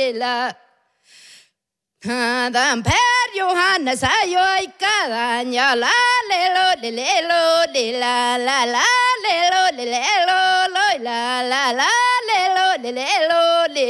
la. Dan per Johannes ayo ikadanya la le la la le la la le